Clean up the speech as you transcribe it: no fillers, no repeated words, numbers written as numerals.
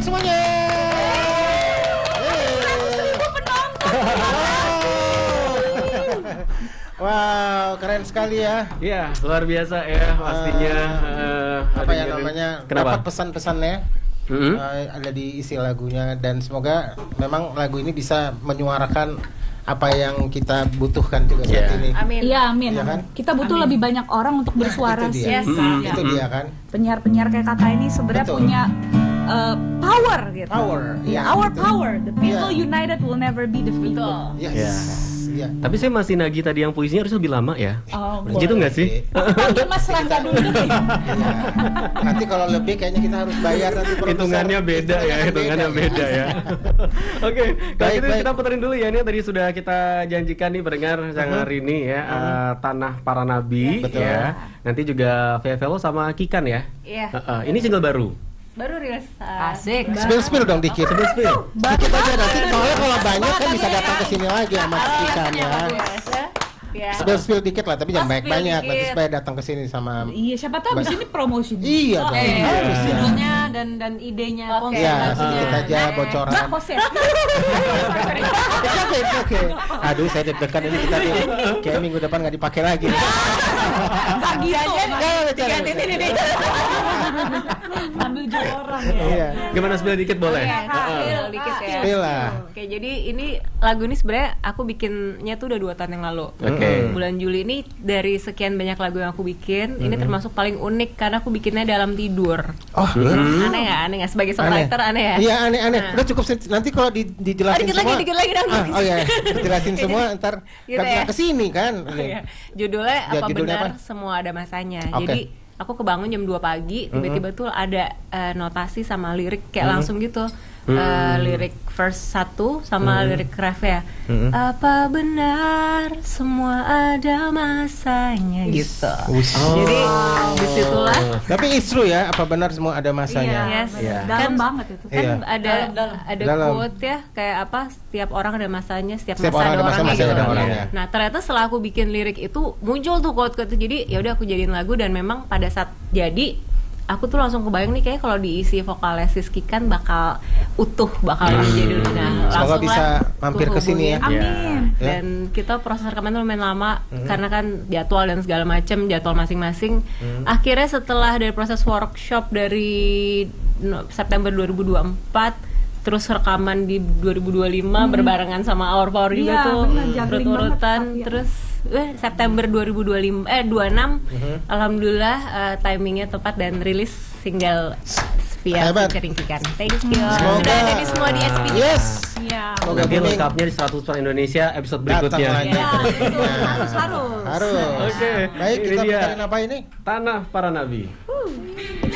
semuanya. 100.000 penonton. Wow, keren sekali ya. Iya, luar biasa ya pastinya. Apa ya namanya? Kenapa? Dapat pesan-pesannya. Ada di isi lagunya, dan semoga memang lagu ini bisa menyuarakan apa yang kita butuhkan juga saat ini. Amin. Iya, amin. Iya kan? Kita butuh lebih banyak orang untuk bersuara Itu sih. dia. Yes. Itu dia kan. Penyiar-penyiar kayak Kata ini sebenarnya Betul. punya power gitu. Power. Ya, Iya, our gitu. power. The people Iya. united will never be defeated. Betul. Yes. Iya. Iya. Tapi saya masih nagih tadi yang puisinya harus lebih lama ya. Oh, Gitu nggak sih? Panggil Mas Rangga dulu deh. Iya. Nanti kalau lebih kayaknya kita harus bayar nanti produser. Hitungannya beda ya, hitungannya beda ya. Oke, kalau Baik, gitu baik. kita puterin dulu ya. Ini tadi sudah kita janjikan nih pendengar yang hari ini ya, Tanah Para Nabi Betul. ya. Nanti juga Velo sama Kikan ya. Iya. Ini single baru. Baru rilis. Asik. Spill dong dikit. Spill. Dikit aja nanti soalnya kalau banyak kan bisa datang ke sini lagi sama Kikan ya. Ya. Spill dikit lah, tapi jangan Oh, banyak-banyak spill nanti dikit. supaya datang ke sini sama. Iya, siapa tahu di sini promosi. Iya dong. Harus ya. Judulnya dan idenya Oke. konsep Iya, lagunya. sedikit aja bocoran. Mbak Kosep. It's okay. Aduh, saya deg-degan ini kita nih. Kayak minggu depan nggak dipakai lagi. Enggak gitu. Diganti ini. Ambil jok orang ya. Iya. Gimana spill dikit boleh? Spill dikit ya. Spill lah. Oke, jadi ini lagu ini sebenarnya aku bikinnya tuh udah 2 tahun yang lalu. Oke. Bulan Juli ini dari sekian banyak lagu yang aku bikin, ini termasuk paling unik karena aku bikinnya dalam tidur. Oh, Aneh nggak? Sebagai songwriter aneh ya? Iya, aneh. Udah cukup nanti kalau dijelasin Dikit semua. lagi dong. Oh iya, dijelasin semua ntar Gitu nggak ya? kesini kan. Iya. Judulnya Ya, apa judulnya benar apa? semua ada masanya. Oke. Jadi aku kebangun jam 2 pagi, tiba-tiba tuh ada notasi sama lirik kayak langsung gitu. Lirik verse 1 sama lirik ref ya. Apa benar semua ada masanya gitu. Jadi disitulah Tapi it's true ya, apa benar semua ada masanya. yes. Iya. Dalam banget itu. Kan Iya. ada Dalam. quote ya kayak apa, setiap orang ada masanya, setiap Setiap masa orang ada ada masa, orangnya masanya gitu. ada orangnya. Nah ternyata setelah aku bikin lirik itu muncul tuh quote itu, jadi ya udah aku jadiin lagu, dan memang pada saat jadi aku tuh langsung kebayang nih kayak kalau diisi vokalnya Siski kan bakal utuh, bakal jadi dulu. Nah Semoga langsung bisa lah mampir aku ke sini ya. hubungin. Amin. Ya. Dan kita proses rekaman tuh lumayan lama karena kan jadwal dan segala macam, jadwal masing-masing. Akhirnya setelah dari proses workshop dari September 2024, terus rekaman di 2025 berbarengan sama Our Power juga Iya, tuh bener, juggling urut-urutan. banget, tapi ya. Terus September 2026 26 alhamdulillah timingnya tepat dan rilis single via Hebat. featuring Kikan. Thank you. Semoga- Sudah ada di semua di SPJ. Yes. Iya. Semoga Nanti booming. lengkapnya di 100% Indonesia episode Datang berikutnya. lagi. Iya, betul. Nah, Harus. Harus. Oke, Baik, ini kita dia. puterin apa ini? Tanah Para Nabi.